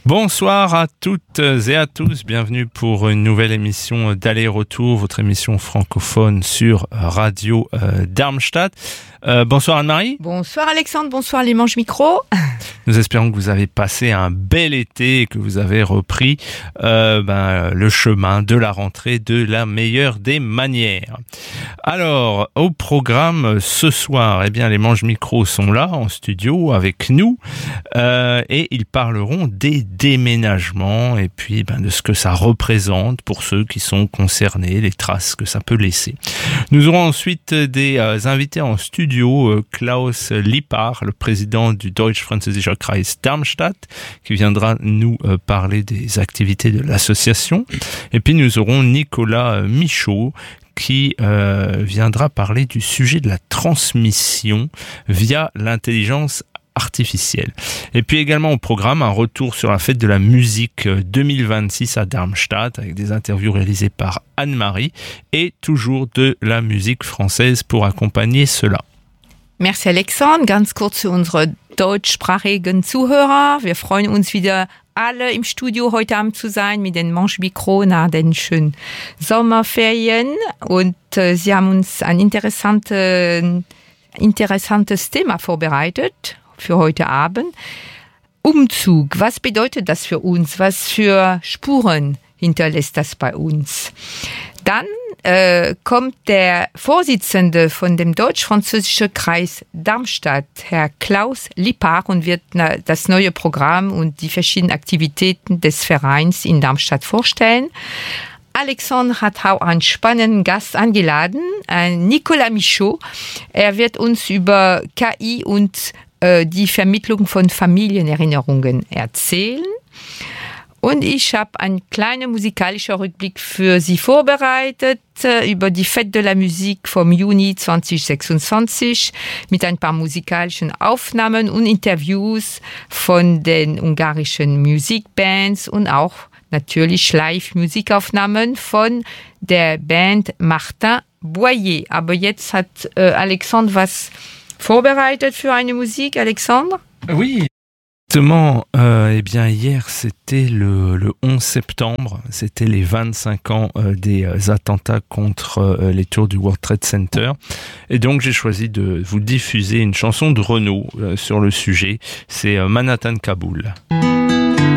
Bonsoir à toutes et à tous, bienvenue pour une nouvelle émission d'Aller-Retour, votre émission francophone sur Radio Darmstadt. Bonsoir Anne-Marie. Bonsoir Alexandre, bonsoir les manches micro. Nous espérons que vous avez passé un bel été et que vous avez repris le chemin de la rentrée de la meilleure des manières. Alors, au programme ce soir, les manches micro sont là en studio avec nous et ils parleront des déménagements et puis de ce que ça représente pour ceux qui sont concernés, les traces que ça peut laisser. Nous aurons ensuite des invités en studio, Klaus Lippard, le président du Deutsch-Französischer Kreis Darmstadt, qui viendra nous parler des activités de l'association. Et puis nous aurons Nicolas Michaud, qui viendra parler du sujet de la transmission via l'intelligence artificielle. Et puis également au programme, un retour sur la fête de la musique 2026 à Darmstadt avec des interviews réalisées par Anne-Marie et toujours de la musique française pour accompagner cela. Merci Alexandre, ganz kurz für unsere deutschsprachigen Zuhörer. Wir freuen uns wieder alle im Studio heute Abend zu sein mit den Manche Micro nach den schönen Sommerferien und Sie haben uns ein interessantes Thema vorbereitet für heute Abend. Umzug, was bedeutet das für uns? Was für Spuren hinterlässt das bei uns? Dann kommt der Vorsitzende von dem Deutsch-Französischen Kreis Darmstadt, Herr Klaus Lippard, und wird das neue Programm und die verschiedenen Aktivitäten des Vereins in Darmstadt vorstellen. Alexandre hat auch einen spannenden Gast eingeladen, Nicolas Michaud. Er wird uns über KI und die Vermittlung von Familienerinnerungen erzählen. Und ich habe einen kleinen musikalischen Rückblick für Sie vorbereitet über die Fête de la Musique vom Juni 2026 mit ein paar musikalischen Aufnahmen und Interviews von den ungarischen Musikbands und auch natürlich Live-Musikaufnahmen von der Band Martin Boyer. Aber jetzt hat Alexandre was vorbereitet für eine Musik. Alexandre? Oui. Justement, hier c'était le 11 septembre, c'était les 25 ans des attentats contre les tours du World Trade Center, et donc j'ai choisi de vous diffuser une chanson de Renaud sur le sujet, c'est Manhattan Kaboul.